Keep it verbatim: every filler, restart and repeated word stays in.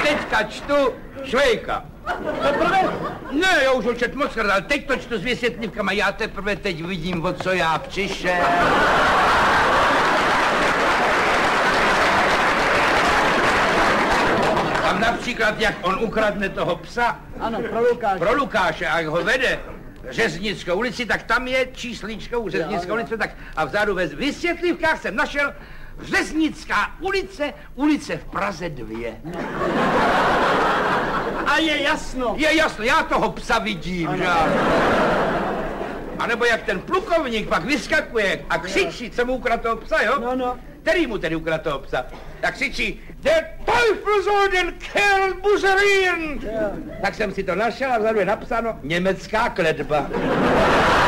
teďka čtu Švejka. Ne, já už ho čet moc krát, ale teď to čtu s vysvětlivkama, já teprve teď vidím, o co já přišel. Tam například, jak on ukradne toho psa. Ano, pro Lukáše. Pro Lukáše, a jak ho vede Řeznickou ulici, tak tam je čísličkou Řeznickou ulice, tak a vzadu ve vysvětlivkách jsem našel Řeznická ulice, ulice v Praze dvě. A je jasno. Je jasno, já toho psa vidím, ano. Že? A nebo jak ten plukovník pak vyskakuje a křičí, co mu ukradl toho psa, jo? No, no. Který mu tedy ukradl toho psa? Tak křičí, der Teufel soll den Kerl bušerieren. Tak jsem si to našel a vzadu je napsáno německá kletba.